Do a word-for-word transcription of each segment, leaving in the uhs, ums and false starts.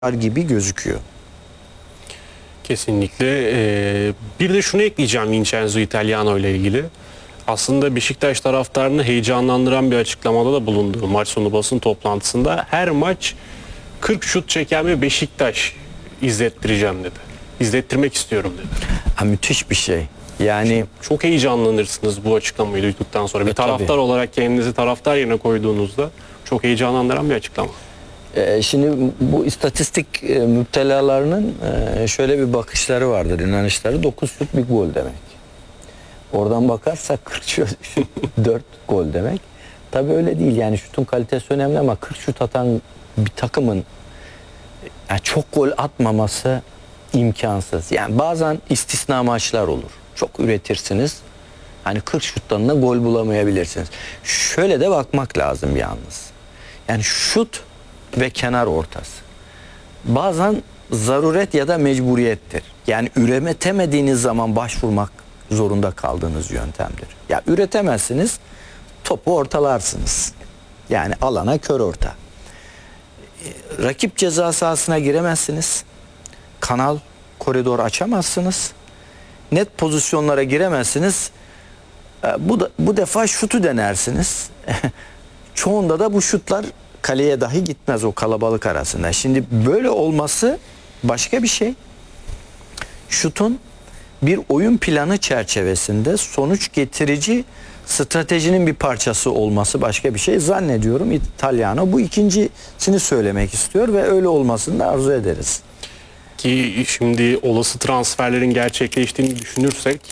gibi gözüküyor. Kesinlikle. Ee, bir de şunu ekleyeceğim Vincenzo Italiano ile ilgili. Aslında Beşiktaş taraftarını heyecanlandıran bir açıklamada da bulundu maç sonu basın toplantısında. Her maç kırk şut çeken bir Beşiktaş izlettireceğim dedi. İzlettirmek istiyorum dedi. Ha, müthiş bir şey. Yani çok heyecanlanırsınız bu açıklamayı duyduktan sonra. Bir e, taraftar tabii. olarak kendinizi taraftar yerine koyduğunuzda çok heyecanlandıran bir açıklama. e, şimdi bu istatistik e, müptelalarının e, şöyle bir bakışları vardır, inanışları. dokuz şut bir gol demek. Oradan bakarsak kırk şut dört gol demek. Tabii öyle değil. Yani şutun kalitesi önemli ama kırk şut atan bir takımın yani çok gol atmaması imkansız. Yani bazen istisna maçlar olur. Çok üretirsiniz. Hani kırk şuttan da gol bulamayabilirsiniz. Şöyle de bakmak lazım yalnız. Yani şut ve kenar ortası. Bazen zaruret ya da mecburiyettir. Yani üretemediğiniz zaman başvurmak zorunda kaldığınız yöntemdir. Ya üretemezsiniz, topu ortalarsınız. Yani alana kör orta. Rakip ceza sahasına giremezsiniz. Kanal, koridor açamazsınız. Net pozisyonlara giremezsiniz. Bu da, bu defa şutu denersiniz. Çoğunda da bu şutlar kaleye dahi gitmez o kalabalık arasında. Şimdi böyle olması başka bir şey. Şutun bir oyun planı çerçevesinde sonuç getirici stratejinin bir parçası olması başka bir şey. Zannediyorum İtalyano bu ikincisini söylemek istiyor ve öyle olmasını da arzu ederiz. Ki şimdi olası transferlerin gerçekleştiğini düşünürsek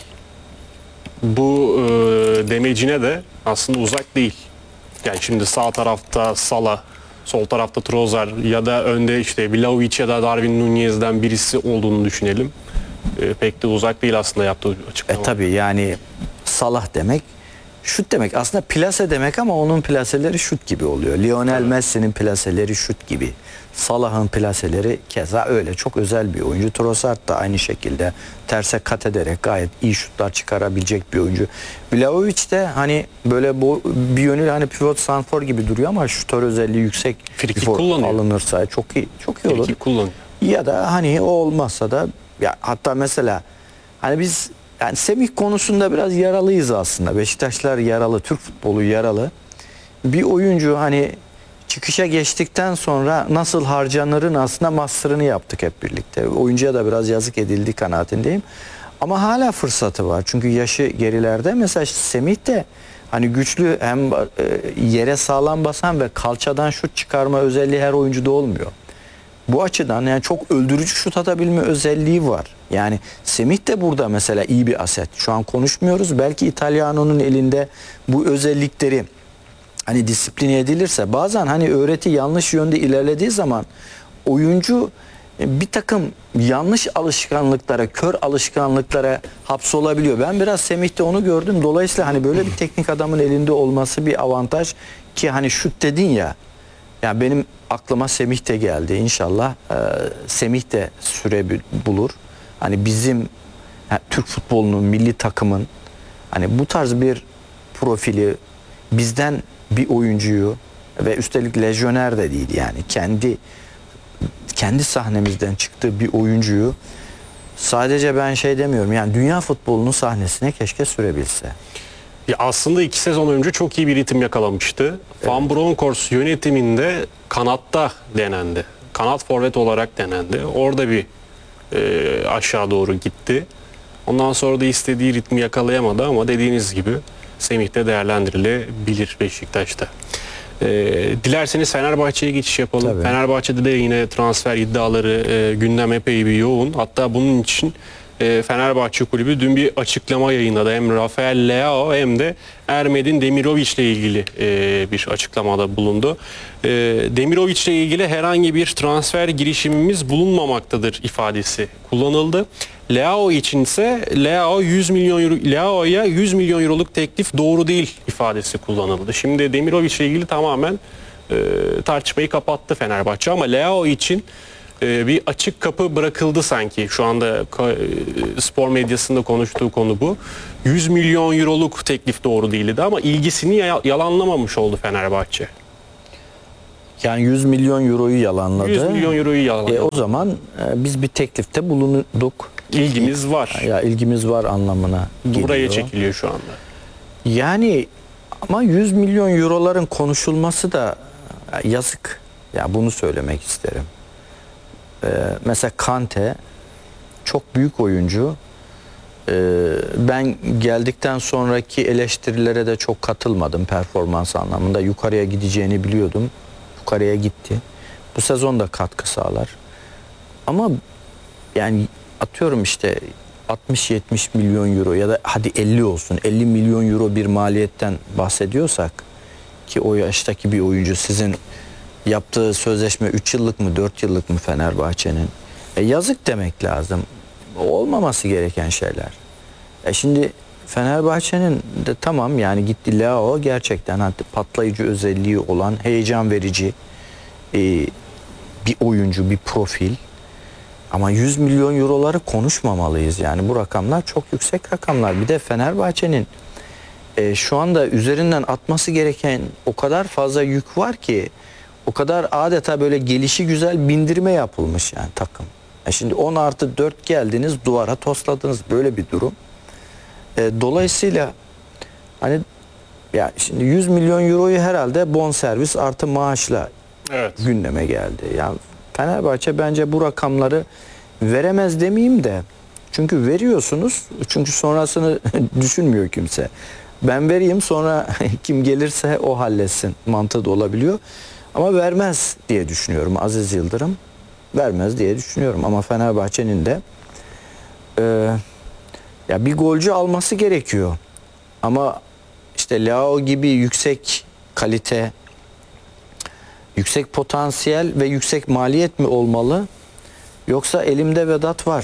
bu e, demecine de aslında uzak değil. Yani şimdi sağ tarafta Salah, sol tarafta Trossard ya da önde işte Vlahovic ya da Darwin Nunez'den birisi olduğunu düşünelim. E, pek de uzak değil aslında yaptığı açıklama. E tabii yani Salah demek şut demek. Aslında plase demek ama onun plaseleri şut gibi oluyor. Lionel evet. Messi'nin plaseleri şut gibi. Salah'ın plaseleri keza öyle. Çok özel bir oyuncu. Trossard da aynı şekilde terse kat ederek gayet iyi şutlar çıkarabilecek bir oyuncu. Vlahovic de hani böyle bu bir yönüyle hani pivot sanfor gibi duruyor ama şutör özelliği yüksek. Frikik kullanıyor. Alınırsa çok iyi çok iyi olur. Frikik kullanıyor. Ya da hani o olmazsa da ya hatta mesela hani biz yani Semih konusunda biraz yaralıyız aslında. Beşiktaşlar yaralı, Türk futbolu yaralı. Bir oyuncu hani çıkışa geçtikten sonra nasıl harcanırın aslında master'ını yaptık hep birlikte. Oyuncuya da biraz yazık edildi kanaatindeyim. Ama hala fırsatı var. Çünkü yaşı gerilerde. Mesela Semih de hani güçlü hem yere sağlam basan ve kalçadan şut çıkarma özelliği her oyuncuda olmuyor. Bu açıdan yani çok öldürücü şut atabilme özelliği var. Yani Semih de burada mesela iyi bir aset. Şu an konuşmuyoruz. Belki İtalyano'nun elinde bu özellikleri hani disipline edilirse bazen hani öğreti yanlış yönde ilerlediği zaman oyuncu bir takım yanlış alışkanlıklara, kör alışkanlıklara hapsolabiliyor. Ben biraz Semih'te onu gördüm. Dolayısıyla hani böyle bir teknik adamın elinde olması bir avantaj ki hani şut dedin ya. Yani benim aklıma Semih de geldi. İnşallah e, Semih de süre bulur. Hani bizim yani Türk futbolunun, milli takımın hani bu tarz bir profili bizden bir oyuncuyu ve üstelik lejyoner de değil yani kendi kendi sahnemizden çıktığı bir oyuncuyu sadece ben şey demiyorum yani dünya futbolunun sahnesine keşke sürebilse. Ya aslında iki sezon önce çok iyi bir ritim yakalamıştı. Evet. Van Bronckhorst yönetiminde kanatta denendi. Kanat forvet olarak denendi. Orada bir e, aşağı doğru gitti. Ondan sonra da istediği ritmi yakalayamadı ama dediğiniz gibi Semih'te değerlendirilebilir Beşiktaş'ta. E, dilerseniz Fenerbahçe'ye geçiş yapalım. Tabii. Fenerbahçe'de de yine transfer iddiaları e, gündem epey bir yoğun. Hatta bunun için Fenerbahçe Kulübü dün bir açıklama yayınladı. Hem Rafael Leao hem de Ermedin Demirovic ile ilgili bir açıklamada bulundu. Demirovic ile ilgili herhangi bir transfer girişimimiz bulunmamaktadır ifadesi kullanıldı. Leao için ise Leao yüz milyon euro, Leao'ya yüz milyon euroluk teklif doğru değil ifadesi kullanıldı. Şimdi Demirovic ile ilgili tamamen tartışmayı kapattı Fenerbahçe ama Leao için bir açık kapı bırakıldı sanki. Şu anda spor medyasında konuştuğu konu bu. yüz milyon euroluk teklif doğru değildi ama ilgisini yalanlamamış oldu Fenerbahçe. Yani yüz milyon euroyu yalanladı. yüz milyon euroyu yalanladı. E, o zaman e, biz bir teklifte bulunduk. İlgimiz var. Ya ilgimiz var anlamına geliyor. Buraya çekiliyor şu anda. Yani ama yüz milyon euroların konuşulması da yazık. Ya bunu söylemek isterim. Ee, mesela Kante çok büyük oyuncu. Ee, ben geldikten sonraki eleştirilere de çok katılmadım performans anlamında. Yukarıya gideceğini biliyordum. Yukarıya gitti. Bu sezon da katkı sağlar. Ama yani atıyorum işte altmış yetmiş milyon euro ya da hadi elli olsun. elli milyon euro bir maliyetten bahsediyorsak ki o yaştaki bir oyuncu sizin yaptığı sözleşme üç yıllık mı dört yıllık mı Fenerbahçe'nin? E yazık demek lazım. Olmaması gereken şeyler. E şimdi Fenerbahçe'nin de tamam yani gitti Leao gerçekten hatta patlayıcı özelliği olan heyecan verici e, bir oyuncu, bir profil. Ama yüz milyon euroları konuşmamalıyız yani bu rakamlar çok yüksek rakamlar. Bir de Fenerbahçe'nin e, şu anda üzerinden atması gereken o kadar fazla yük var ki o kadar adeta böyle gelişi güzel bindirme yapılmış yani takım. E şimdi on artı dört geldiniz duvara tosladınız böyle bir durum. E, dolayısıyla hani ya şimdi yüz milyon euroyu herhalde bonservis artı maaşla Evet. gündeme geldi. Yani Fenerbahçe bence bu rakamları veremez demeyeyim de çünkü veriyorsunuz çünkü sonrasını düşünmüyor kimse. Ben vereyim sonra kim gelirse o halletsin mantığı da olabiliyor. Ama vermez diye düşünüyorum Aziz Yıldırım. Vermez diye düşünüyorum ama Fenerbahçe'nin de e, ya bir golcü alması gerekiyor. Ama işte Leao gibi yüksek kalite, yüksek potansiyel ve yüksek maliyet mi olmalı? Yoksa elimde Vedat var.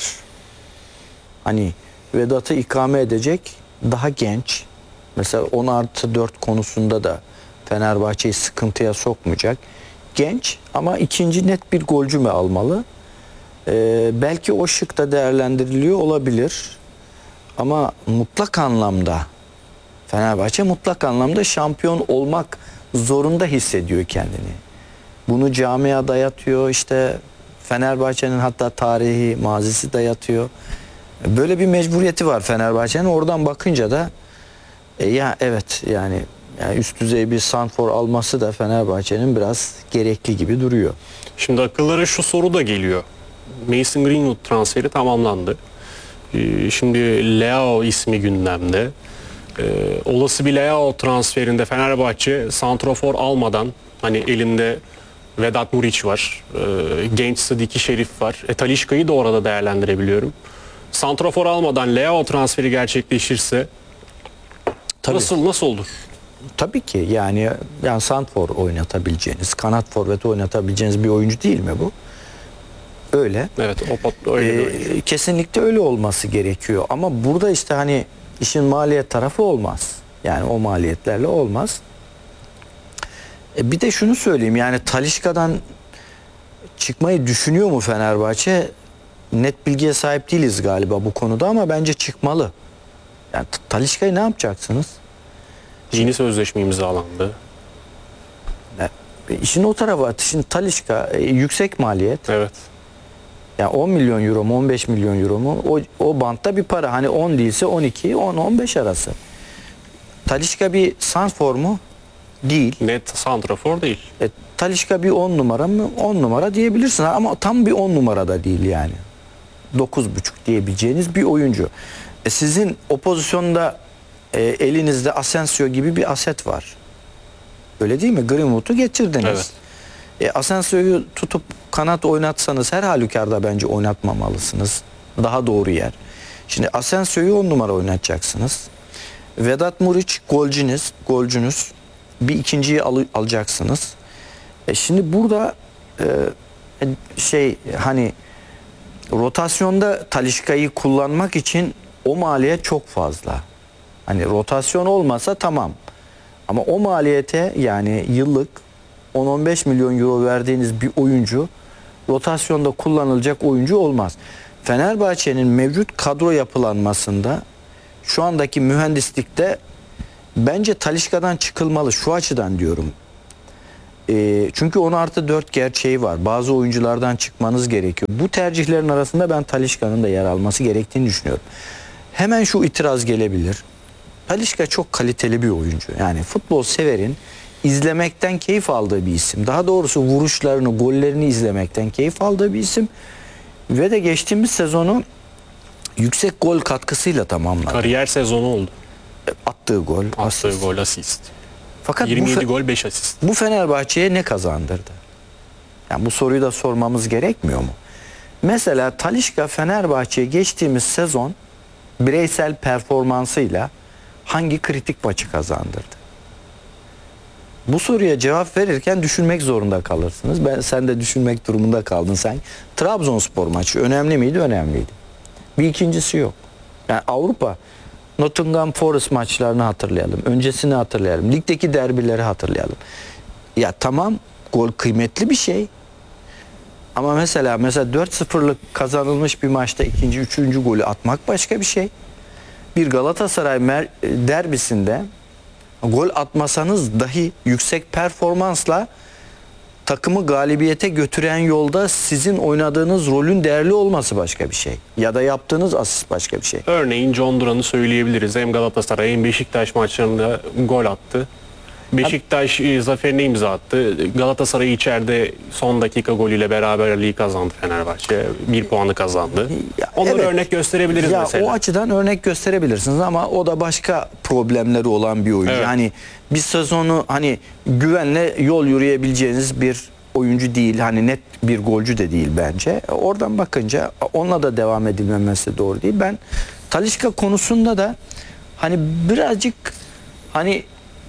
Hani Vedat'ı ikame edecek daha genç. Mesela on artı dört konusunda da Fenerbahçe'yi sıkıntıya sokmayacak. Genç ama ikinci net bir golcü mü almalı? Ee, belki o şık da değerlendiriliyor olabilir. Ama mutlak anlamda Fenerbahçe mutlak anlamda şampiyon olmak zorunda hissediyor kendini. Bunu camia dayatıyor işte Fenerbahçe'nin hatta tarihi mazisi dayatıyor. Böyle bir mecburiyeti var Fenerbahçe'nin. Oradan bakınca da e, ya evet yani, yani üst düzey bir sanfor alması da Fenerbahçe'nin biraz gerekli gibi duruyor. Şimdi akıllara şu soru da geliyor. Mason Greenwood transferi tamamlandı. Ee, Şimdi Leao ismi gündemde. Ee, olası bir Leao transferinde Fenerbahçe santrafor almadan hani elinde Vedat Muriç var. E, genç Sıdiki Şerif var. E, Talisca'yı da orada değerlendirebiliyorum. Santrafor almadan Leao transferi gerçekleşirse Tabii. nasıl nasıl olur? Tabii ki yani yani sanfor oynatabileceğiniz, kanat forvet oynatabileceğiniz bir oyuncu değil mi bu? Öyle. Evet, o pot öyle bir oyuncu. Ee, kesinlikle öyle olması gerekiyor. Ama burada işte hani işin maliyet tarafı olmaz. Yani o maliyetlerle olmaz. E bir de şunu söyleyeyim yani Talisca'dan çıkmayı düşünüyor mu Fenerbahçe? Net bilgiye sahip değiliz galiba bu konuda ama bence çıkmalı. Yani Talisca'yı ne yapacaksınız? Yeni sözleşme imzalandı. E, işin o tarafı var. Şimdi Talisca e, yüksek maliyet. Evet. Yani on milyon euro mu on beş milyon euro mu o, o bantta bir para. Hani on değilse on iki on on beş arası. Talisca bir sanfor mu? Değil. Net santrafor değil. E, Talisca bir on numara mı? on numara diyebilirsin ama tam bir on numara da değil yani. dokuz buçuk diyebileceğiniz bir oyuncu. E, sizin o pozisyonda e, elinizde Asensio gibi bir aset var. Öyle değil mi? Greenwood'u getirdiniz. Evet. E, Asensio'yu tutup kanat oynatsanız her halükarda bence oynatmamalısınız. Daha doğru yer. Şimdi Asensio'yu on numara oynatacaksınız. Vedat Muriç golcünüz, golcünüz. Bir ikinciyi al, alacaksınız. E şimdi burada e, şey hani rotasyonda Talisca'yı kullanmak için o maliyet çok fazla. Hani rotasyon olmasa tamam. Ama o maliyete yani yıllık on on beş milyon euro verdiğiniz bir oyuncu rotasyonda kullanılacak oyuncu olmaz. Fenerbahçe'nin mevcut kadro yapılanmasında şu andaki mühendislikte bence Talisca'dan çıkılmalı şu açıdan diyorum. e, çünkü on artı dört gerçeği var. Bazı oyunculardan çıkmanız gerekiyor. Bu tercihlerin arasında ben Talisca'nın da yer alması gerektiğini düşünüyorum. Hemen şu itiraz gelebilir. Talisca çok kaliteli bir oyuncu. Yani futbol severin izlemekten keyif aldığı bir isim. Daha doğrusu vuruşlarını, gollerini izlemekten keyif aldığı bir isim. Ve de geçtiğimiz sezonu yüksek gol katkısıyla tamamladı. Kariyer sezonu oldu. Attığı gol, Attığı asist. gol, asist. Fakat yirmi yedi bu, gol, beş asist. bu Fenerbahçe'ye ne kazandırdı? Yani bu soruyu da sormamız gerekmiyor mu? Mesela Talisca Fenerbahçe'ye geçtiğimiz sezon bireysel performansıyla hangi kritik maçı kazandırdı? Bu soruya cevap verirken düşünmek zorunda kalırsınız. Ben sen de düşünmek durumunda kaldın sen. Trabzonspor maçı önemli miydi? Önemliydi. Bir ikincisi yok. Yani Avrupa Nottingham Forest maçlarını hatırlayalım. Öncesini hatırlayalım. Ligdeki derbileri hatırlayalım. Ya tamam, gol kıymetli bir şey. Ama mesela mesela dört sıfırlık kazanılmış bir maçta ikinci, üçüncü golü atmak başka bir şey. Bir Galatasaray mer- derbisinde gol atmasanız dahi yüksek performansla takımı galibiyete götüren yolda sizin oynadığınız rolün değerli olması başka bir şey. Ya da yaptığınız asist başka bir şey. Örneğin John Duran'ı söyleyebiliriz. Hem Galatasaray hem Beşiktaş maçlarında gol attı. Beşiktaş e, zaferine imza attı. Galatasaray içeride son dakika golüyle beraberliği kazandı Fenerbahçe. Bir puanı kazandı. Ya, Onları evet. örnek gösterebiliriz Ya mesela. o açıdan örnek gösterebilirsiniz ama o da başka problemleri olan bir oyuncu. Evet. Hani bir sezonu hani güvenle yol yürüyebileceğiniz bir oyuncu değil. Hani net bir golcü de değil bence. Oradan bakınca onunla da devam edilmemesi doğru değil. Ben Talisca konusunda da hani birazcık hani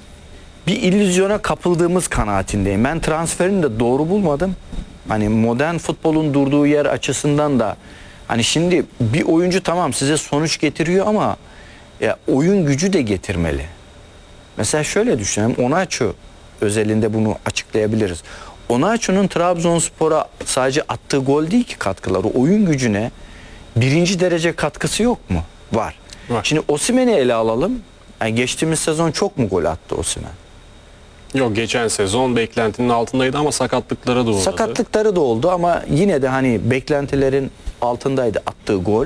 bir illüzyona kapıldığımız kanaatindeyim. Ben transferini de doğru bulmadım. Hani modern futbolun durduğu yer açısından da hani şimdi bir oyuncu tamam size sonuç getiriyor ama ya oyun gücü de getirmeli. Mesela şöyle düşünelim. Onaçu özelinde bunu açıklayabiliriz. Onaçu'nun Trabzonspor'a sadece attığı gol değil ki katkıları. Oyun gücüne birinci derece katkısı yok mu? Var. Var. Şimdi Osimhen'i ele alalım. Yani geçtiğimiz sezon çok mu gol attı Osimhen? Yok, geçen sezon beklentinin altındaydı ama sakatlıklara da uğradı. Sakatlıkları da oldu ama yine de hani beklentilerin altındaydı attığı gol.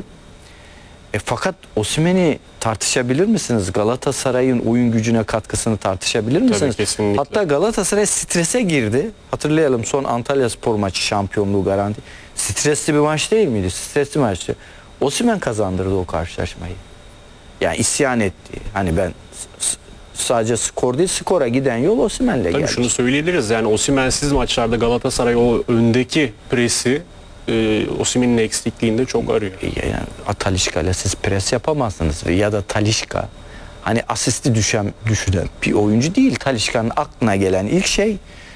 E fakat Osimhen'i tartışabilir misiniz? Galatasaray'ın oyun gücüne katkısını tartışabilir misiniz? kesinlikle. Hatta Galatasaray strese girdi. Hatırlayalım, son Antalyaspor maçı şampiyonluğu garanti. Stresli bir maç değil miydi? Stresli maçtı. Osimhen kazandırdı o karşılaşmayı. Yani isyan etti. Hani ben s- sadece skor değil, skora giden yol Osimhen'le Tabii geldi. şunu söyleyebiliriz. Yani Osimhen'siz maçlarda Galatasaray o öndeki presi e, Osimhen'in eksikliğinde çok arıyor. Yani Talisca ile siz pres yapamazsınız ya da Talisca hani asisti düşen düşünen bir oyuncu değil. Talisca'nın aklına gelen ilk şey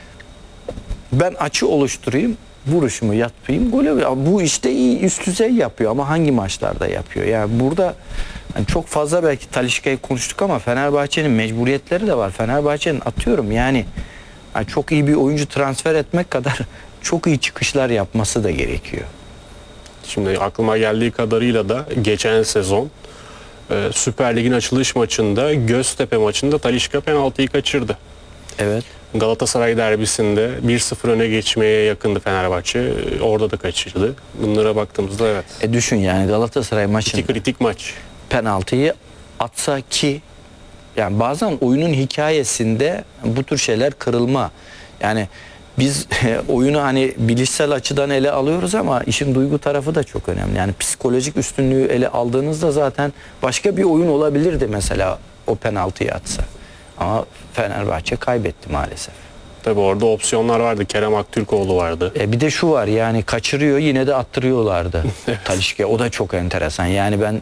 ben açı oluşturayım, vuruşumu yapayım, golü. Bu işte iyi, üst düzey yapıyor ama hangi maçlarda yapıyor? Yani burada yani çok fazla belki Talisca'yı konuştuk ama Fenerbahçe'nin mecburiyetleri de var. Fenerbahçe'nin atıyorum yani, yani çok iyi bir oyuncu transfer etmek kadar çok iyi çıkışlar yapması da gerekiyor. Şimdi aklıma geldiği kadarıyla da geçen sezon e, Süper Lig'in açılış maçında Göztepe maçında Talisca penaltıyı kaçırdı. Evet. Galatasaray derbisinde bir sıfır öne geçmeye yakındı Fenerbahçe. E, Orada da kaçırdı. Bunlara baktığımızda evet. E düşün yani Galatasaray maçında İki kritik maç. penaltıyı atsa ki yani bazen oyunun hikayesinde bu tür şeyler kırılma. Yani biz oyunu hani bilişsel açıdan ele alıyoruz ama işin duygu tarafı da çok önemli. Yani psikolojik üstünlüğü ele aldığınızda zaten başka bir oyun olabilirdi mesela o penaltıyı atsa. Ama Fenerbahçe kaybetti maalesef. Tabii orada opsiyonlar vardı. Kerem Aktürkoğlu vardı. E bir de şu var yani kaçırıyor yine de attırıyorlardı. Talisca, o da çok enteresan. Yani ben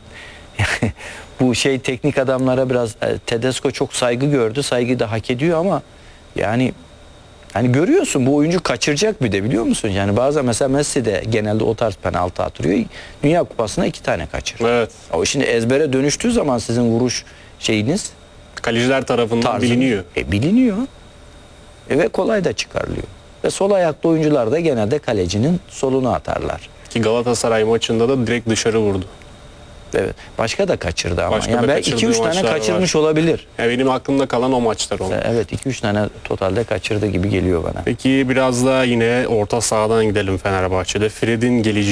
bu şey teknik adamlara biraz e, Tedesco çok saygı gördü. Saygı da hak ediyor ama yani hani görüyorsun bu oyuncu kaçıracak bir de, biliyor musun? Yani bazen mesela Messi de genelde o tarz penaltı atıyor. Dünya Kupası'na iki tane kaçırır. Evet. O şimdi ezbere dönüştüğü zaman sizin vuruş şeyiniz Kaleciler tarafından tarzınız, biliniyor. E, biliniyor. E, ve kolay da çıkarılıyor. Ve sol ayaklı oyuncular da genelde kalecinin soluna atarlar. Ki Galatasaray maçında da direkt dışarı vurdu. Evet. Başka da kaçırdı ama. Başka Yani da belki kaçırdığı iki üç tane maçlar var. kaçırmış olabilir. Yani benim aklımda kalan o maçlar oldu. Evet, iki üç tane totalde kaçırdı gibi geliyor bana. Peki biraz da yine orta sahadan gidelim Fenerbahçe'de. Fred'in geleceği